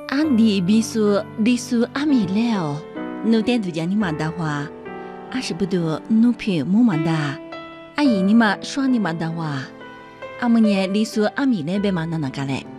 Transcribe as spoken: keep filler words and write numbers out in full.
啊，你秘书秘书阿米了，侬点都讲你忙的话，阿是不得侬平木忙的，阿姨你嘛耍你忙的话，阿么年秘书阿米那边忙那哪个嘞？